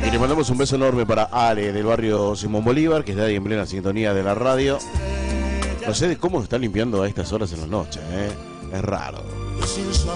Y le mandamos un beso enorme para Ale del barrio Simón Bolívar, que está ahí en plena sintonía de la radio. No sé de cómo está limpiando a estas horas en la noche, ¿eh? Es raro.